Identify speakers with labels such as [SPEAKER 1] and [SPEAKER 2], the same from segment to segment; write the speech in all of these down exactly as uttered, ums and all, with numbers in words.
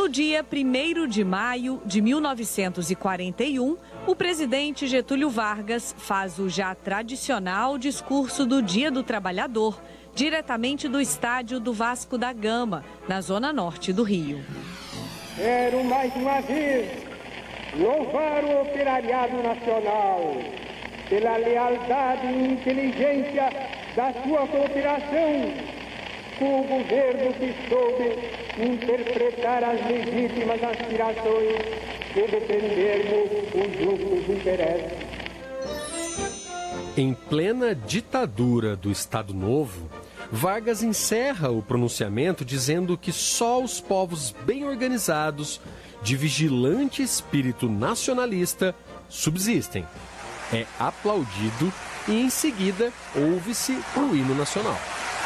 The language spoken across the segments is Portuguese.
[SPEAKER 1] No dia primeiro de maio de mil novecentos e quarenta e um, o presidente Getúlio Vargas faz o já tradicional discurso do Dia do Trabalhador, diretamente do estádio do Vasco da Gama, na zona norte do Rio.
[SPEAKER 2] Quero mais uma vez louvar o operariado nacional pela lealdade e inteligência da sua cooperação com o governo que soube interpretar as legítimas aspirações e defendermos os justos interesses.
[SPEAKER 3] Em plena ditadura do Estado Novo, Vargas encerra o pronunciamento dizendo que só os povos bem organizados, de vigilante espírito nacionalista, subsistem. É aplaudido e, em seguida, ouve-se o hino nacional.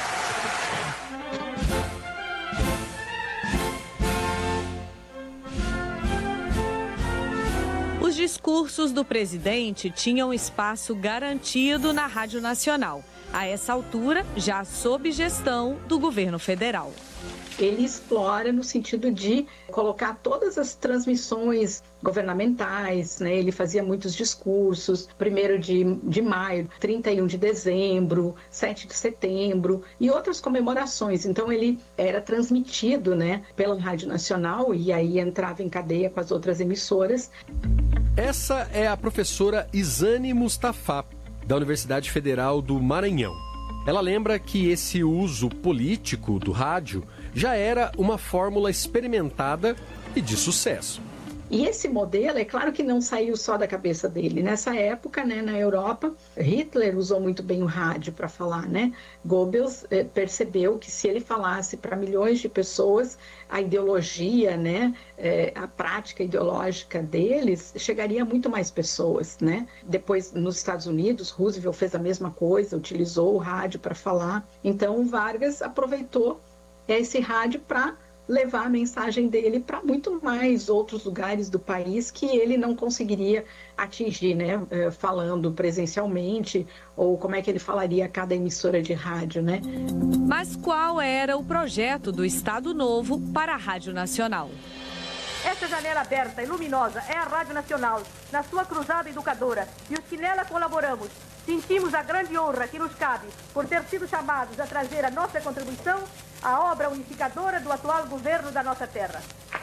[SPEAKER 1] Os discursos do presidente tinham espaço garantido na Rádio Nacional. A essa altura, já sob gestão do governo federal.
[SPEAKER 4] Ele explora no sentido de colocar todas as transmissões governamentais, né? Ele fazia muitos discursos, primeiro de, de maio, trinta e um de dezembro, sete de setembro e outras comemorações. Então ele era transmitido, né, pela Rádio Nacional e aí entrava em cadeia com as outras emissoras.
[SPEAKER 3] Essa é a professora Isane Mustafa, da Universidade Federal do Maranhão. Ela lembra que esse uso político do rádio já era uma fórmula experimentada e de sucesso.
[SPEAKER 4] E esse modelo, é claro que não saiu só da cabeça dele. Nessa época, né, na Europa, Hitler usou muito bem o rádio para falar, né? Goebbels eh, percebeu que se ele falasse para milhões de pessoas, a ideologia, né, eh, a prática ideológica deles chegaria a muito mais pessoas, né? Depois, nos Estados Unidos, Roosevelt fez a mesma coisa, utilizou o rádio para falar. Então, Vargas aproveitou esse rádio para levar a mensagem dele para muito mais outros lugares do país que ele não conseguiria atingir, né, falando presencialmente, ou como é que ele falaria a cada emissora de rádio, né?
[SPEAKER 1] Mas qual era o projeto do Estado Novo para a Rádio Nacional?
[SPEAKER 5] Esta janela aberta e luminosa é a Rádio Nacional, na sua cruzada educadora, e os que nela colaboramos sentimos a grande honra que nos cabe por ter sido chamados a trazer a nossa contribuição à obra unificadora do atual governo da nossa terra.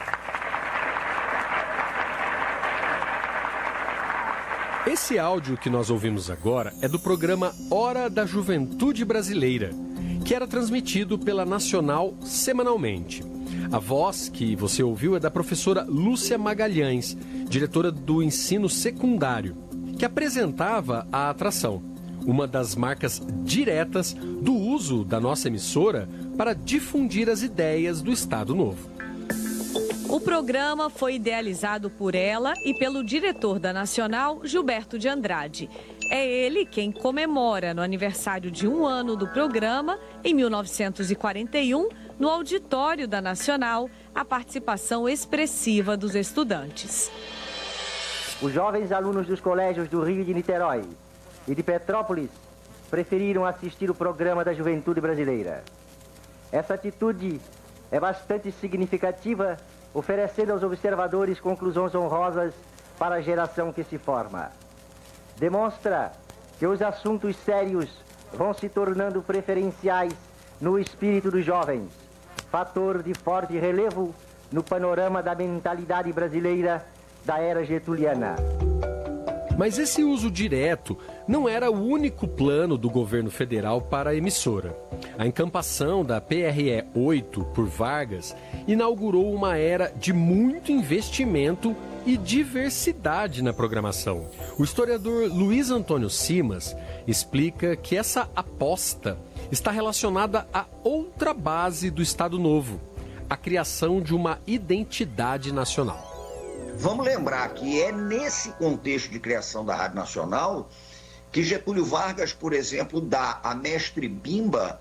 [SPEAKER 3] Esse áudio que nós ouvimos agora é do programa Hora da Juventude Brasileira, que era transmitido pela Nacional semanalmente. A voz que você ouviu é da professora Lúcia Magalhães, diretora do ensino secundário, que apresentava a atração, uma das marcas diretas do uso da nossa emissora para difundir as ideias do Estado Novo.
[SPEAKER 1] O programa foi idealizado por ela e pelo diretor da Nacional, Gilberto de Andrade. É ele quem comemora no aniversário de um ano do programa, em mil novecentos e quarenta e um, no auditório da Nacional, a participação expressiva dos estudantes.
[SPEAKER 6] Os jovens alunos dos colégios do Rio e de Niterói e de Petrópolis preferiram assistir o programa da Juventude Brasileira. Essa atitude é bastante significativa, oferecendo aos observadores conclusões honrosas para a geração que se forma. Demonstra que os assuntos sérios vão se tornando preferenciais no espírito dos jovens, fator de forte relevo no panorama da mentalidade brasileira da era getuliana.
[SPEAKER 3] Mas esse uso direto não era o único plano do governo federal para a emissora. A encampação da P R E oito por Vargas inaugurou uma era de muito investimento e diversidade na programação. O historiador Luiz Antônio Simas explica que essa aposta está relacionada a outra base do Estado Novo, a criação de uma identidade nacional.
[SPEAKER 7] Vamos lembrar que é nesse contexto de criação da Rádio Nacional que Getúlio Vargas, por exemplo, dá a Mestre Bimba